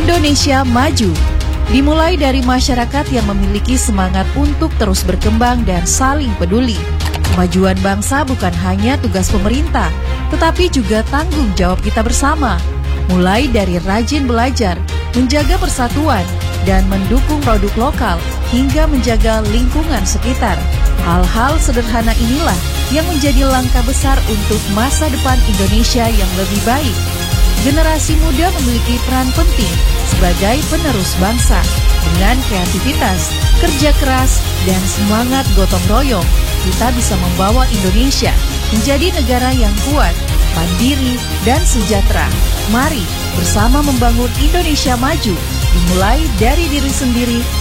Indonesia Maju. Dimulai dari masyarakat yang memiliki semangat untuk terus berkembang dan saling peduli. Kemajuan bangsa bukan hanya tugas pemerintah, tetapi juga tanggung jawab kita bersama. Mulai dari rajin belajar, menjaga persatuan, dan mendukung produk lokal, hingga menjaga lingkungan sekitar. Hal-hal sederhana inilah yang menjadi langkah besar untuk masa depan Indonesia yang lebih baik. Generasi muda memiliki peran penting sebagai penerus bangsa. Dengan kreativitas, kerja keras, dan semangat gotong royong, kita bisa membawa Indonesia menjadi negara yang kuat, mandiri, dan sejahtera. Mari bersama membangun Indonesia Maju, dimulai dari diri sendiri